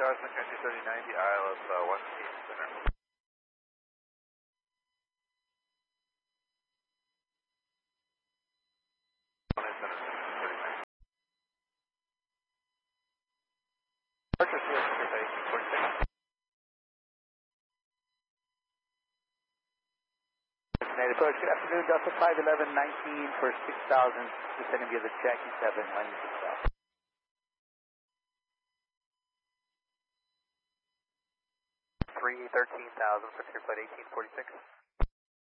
Dallas 3090, ILS 1 center. Approach, good afternoon, Delta 51119 for 6,000, descending via the Jackie 7, landing 6,000. 13,000 for clear flight 1846.